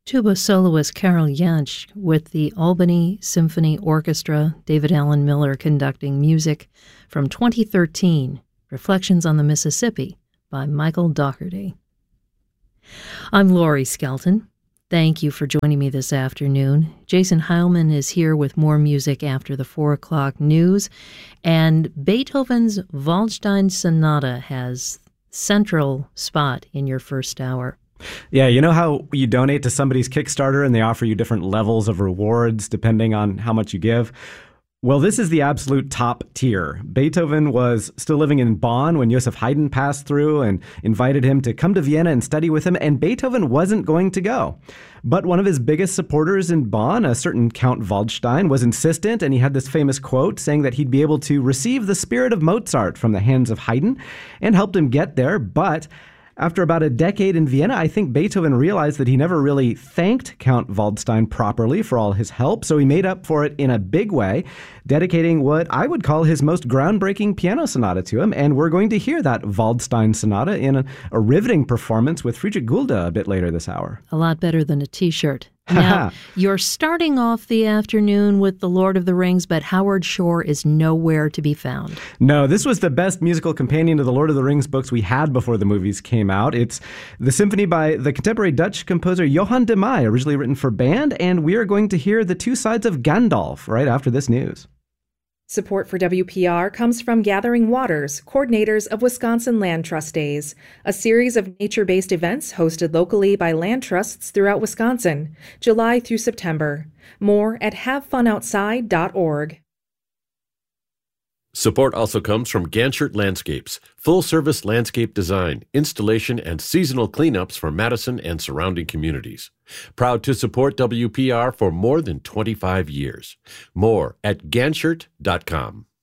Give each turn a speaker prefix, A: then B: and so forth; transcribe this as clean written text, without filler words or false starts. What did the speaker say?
A: Tuba soloist Carol Jentsch with the Albany Symphony Orchestra, David Allen Miller conducting music from 2013, Reflections on the Mississippi by Michael Dougherty. I'm Laurie Skelton. Thank you for joining me this afternoon. Jason Heilman is here with more music after the 4 o'clock news, and Beethoven's Waldstein Sonata has central spot in your first hour.
B: Yeah, you know how you donate to somebody's Kickstarter and they offer you different levels of rewards depending on how much you give? Well, this is the absolute top tier. Beethoven was still living in Bonn when Joseph Haydn passed through and invited him to come to Vienna and study with him, and Beethoven wasn't going to go. But one of his biggest supporters in Bonn, a certain Count Waldstein, was insistent, and he had this famous quote saying that he'd be able to receive the spirit of Mozart from the hands of Haydn, and helped him get there. But after about a decade in Vienna, I think Beethoven realized that he never really thanked Count Waldstein properly for all his help, so he made up for it in a big way, dedicating what I would call his most groundbreaking piano sonata to him, and we're going to hear that Waldstein sonata in a riveting performance with Friedrich Gulde a bit later this hour.
A: A lot better than a T-shirt. Now, you're starting off the afternoon with The Lord of the Rings, but Howard Shore is nowhere to be found.
B: No, this was the best musical companion to the Lord of the Rings books we had before the movies came out. It's the symphony by the contemporary Dutch composer Johan de Meij, originally written for band, and we are going to hear the two sides of Gandalf right after this news.
C: Support for WPR comes from Gathering Waters, coordinators of Wisconsin Land Trust Days, a series of nature-based events hosted locally by land trusts throughout Wisconsin, July through September. More at havefunoutside.org.
D: Support also comes from Ganchert Landscapes, full-service landscape design, installation, and seasonal cleanups for Madison and surrounding communities. Proud to support WPR for more than 25 years. More at Ganchert.com.